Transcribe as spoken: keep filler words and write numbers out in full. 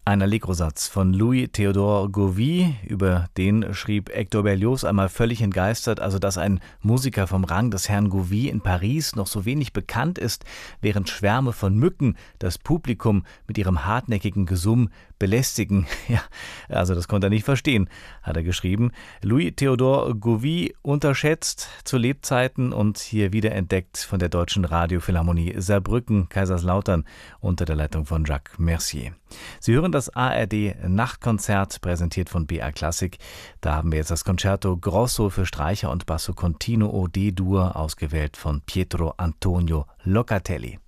Ein Allegro-Satz von Louis-Théodore Gauvie, über den schrieb Hector Berlioz einmal völlig entgeistert, also dass ein Musiker vom Rang des Herrn Gauvie in Paris noch so wenig bekannt ist, während Schwärme von Mücken das Publikum mit ihrem hartnäckigen Gesumm belästigen. Ja, also das konnte er nicht verstehen, hat er geschrieben. Louis-Théodore Gauvie unterschätzt zu Lebzeiten und hier wiederentdeckt von der Deutschen Radiophilharmonie Saarbrücken, Kaiserslautern unter der Leitung von Jacques Mercier. Sie hören das A R D-Nachtkonzert, präsentiert von B R Classic. Da haben wir jetzt das Concerto Grosso für Streicher und Basso Continuo D-Dur, ausgewählt von Pietro Antonio Locatelli.